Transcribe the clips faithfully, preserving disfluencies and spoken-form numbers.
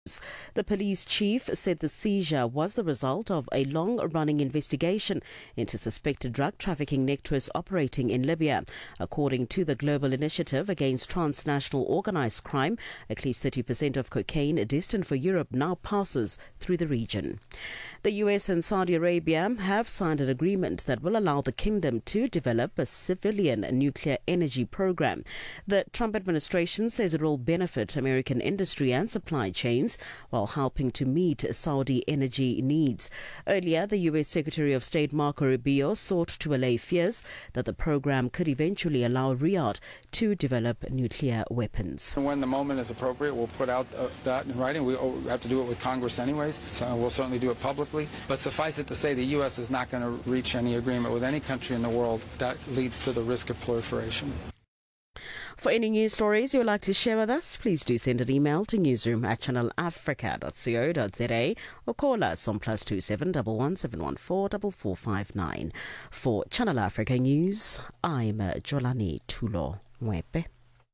The police chief said the seizure was the result of a long-running investigation into suspected drug trafficking networks operating in Libya. According to the Global Initiative Against Transnational Organized Crime, at least thirty percent of cocaine destined for Europe now passes through the region. The U S and Saudi Arabia have signed an agreement that will allow the kingdom to develop a civilian nuclear energy program. The Trump administration says it will benefit American industry and supply chains while helping to meet Saudi energy needs. Earlier, the U S Secretary of State Marco Rubio sought to allay fears that the program could eventually allow Riyadh to develop nuclear weapons. When the moment is appropriate, we'll put out uh, that in writing. We have to do it with Congress anyways, so we'll certainly do it publicly. But suffice it to say, the U S is not going to reach any agreement with any country in the world that leads to the risk of proliferation. For any news stories you would like to share with us, please do send an email to newsroom at channel africa dot co dot za or call us on plus two seven one one seven one four four four five nine. For Channel Africa News, I'm Jolani Tulo Mwepe.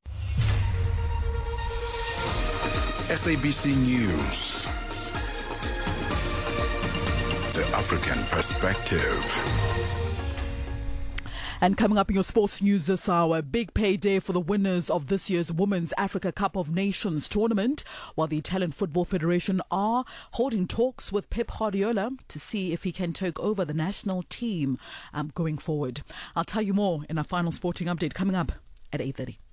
S A B C News, the African perspective. And coming up in your sports news this hour, big payday for the winners of this year's Women's Africa Cup of Nations tournament, while the Italian Football Federation are holding talks with Pep Guardiola to see if he can take over the national team um, going forward. I'll tell you more in our final sporting update coming up at eight thirty.